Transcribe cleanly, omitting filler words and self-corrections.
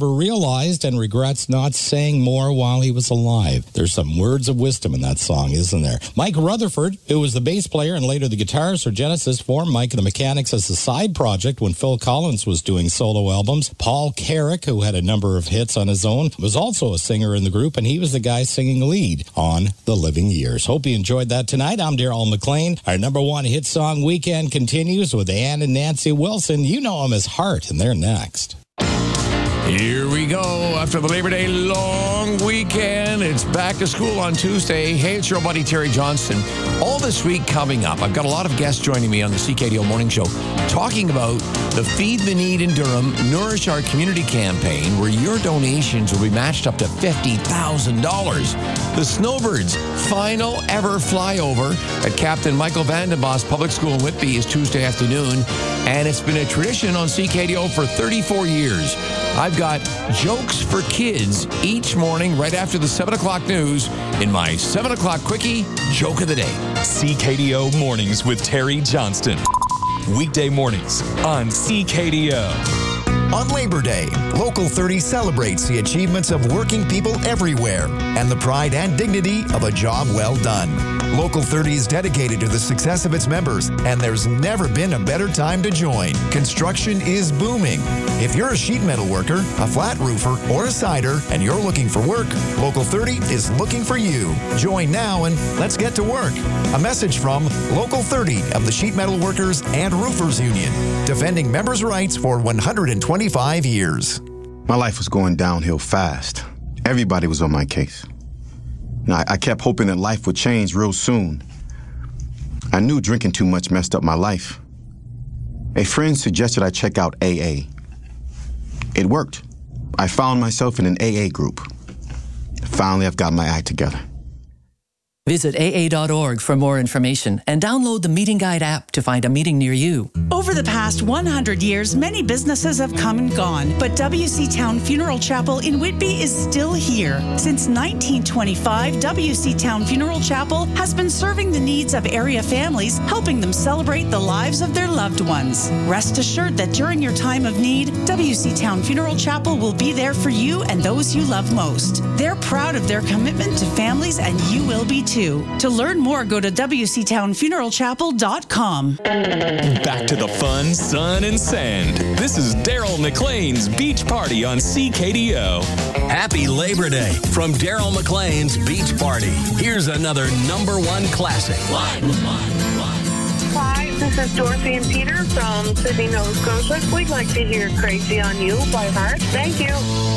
never realized and regrets not saying more while he was alive. There's some words of wisdom in that song, isn't there? Mike Rutherford, who was the bass player and later the guitarist for Genesis, formed Mike and the Mechanics as a side project when Phil Collins was doing solo albums. Paul Carrick, who had a number of hits on his own, was also a singer in the group, and he was the guy singing lead on The Living Years. Hope you enjoyed that tonight. I'm Daryl McLean. Our number one hit song weekend continues with Ann and Nancy Wilson. You know them as Heart, and they're next. Here we go. After the Labor Day long weekend, it's back to school on Tuesday. Hey, it's your buddy Terry Johnston. All this week coming up, I've got a lot of guests joining me on the CKDO Morning Show talking about the Feed the Need in Durham Nourish Our Community campaign, where your donations will be matched up to $50,000. The Snowbirds' final ever flyover at Captain Michael Vandenbos Public School in Whitby is Tuesday afternoon, and it's been a tradition on CKDO for 34 years. I've got jokes for kids each morning right after the 7 o'clock news in my 7 o'clock quickie joke of the day. CKDO Mornings with Terry Johnston. Weekday mornings on CKDO. On Labor Day, Local 30 celebrates the achievements of working people everywhere and the pride and dignity of a job well done. Local 30 is dedicated to the success of its members, and there's never been a better time to join. Construction is booming. If you're a sheet metal worker, a flat roofer, or a cider, and you're looking for work, Local 30 is looking for you. Join now and let's get to work. A message from Local 30 of the Sheet Metal Workers and Roofers Union, defending members' rights for 125 years. My life was going downhill fast. Everybody was on my case. Now, I kept hoping that life would change real soon. I knew drinking too much messed up my life. A friend suggested I check out AA. It worked. I found myself in an AA group. Finally, I've got my act together. Visit aa.org for more information and download the Meeting Guide app to find a meeting near you. Over the past 100 years, many businesses have come and gone, but WC Town Funeral Chapel in Whitby is still here. Since 1925, WC Town Funeral Chapel has been serving the needs of area families, helping them celebrate the lives of their loved ones. Rest assured that during your time of need, WC Town Funeral Chapel will be there for you and those you love most. They're proud of their commitment to families, and you will be too. To learn more, go to wctownfuneralchapel.com. Back to the fun, sun, and sand. This is Daryl McLean's Beach Party on CKDO. Happy Labor Day from Daryl McLean's Beach Party. Here's another number one classic. Hi, this is Dorothy and Peter from Sydney, Nova Scotia. We'd like to hear Crazy on You by Heart. Thank you.